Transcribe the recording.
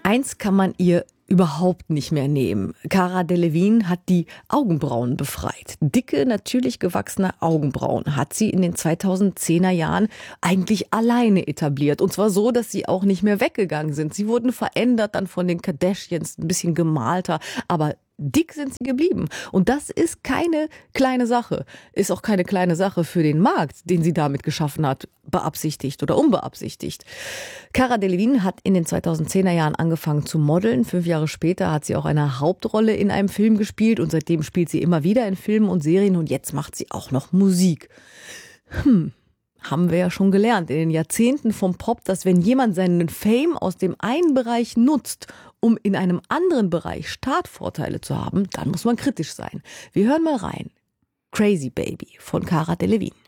Eins kann man ihr überhaupt nicht mehr nehmen. Cara Delevingne hat die Augenbrauen befreit. Dicke, natürlich gewachsene Augenbrauen hat sie in den 2010er Jahren eigentlich alleine etabliert. Und zwar so, dass sie auch nicht mehr weggegangen sind. Sie wurden verändert dann von den Kardashians, ein bisschen gemalter, aber dick sind sie geblieben. Und das ist keine kleine Sache. Ist auch keine kleine Sache für den Markt, den sie damit geschaffen hat, beabsichtigt oder unbeabsichtigt. Cara Delevingne hat in den 2010er Jahren angefangen zu modeln. 5 Jahre später hat sie auch eine Hauptrolle in einem Film gespielt und seitdem spielt sie immer wieder in Filmen und Serien und jetzt macht sie auch noch Musik. Haben wir ja schon gelernt in den Jahrzehnten vom Pop, dass wenn jemand seinen Fame aus dem einen Bereich nutzt, um in einem anderen Bereich Startvorteile zu haben, dann muss man kritisch sein. Wir hören mal rein. Crazy Baby von Cara Delevingne.